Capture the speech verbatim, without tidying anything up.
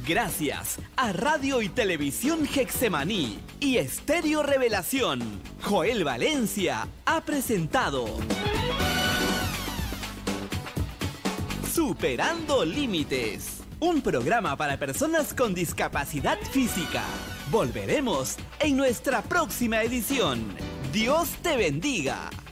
Gracias a Radio y Televisión Gexemaní y Estéreo Revelación, Joel Valencia ha presentado Superando Límites, un programa para personas con discapacidad física. Volveremos en nuestra próxima edición. Dios te bendiga.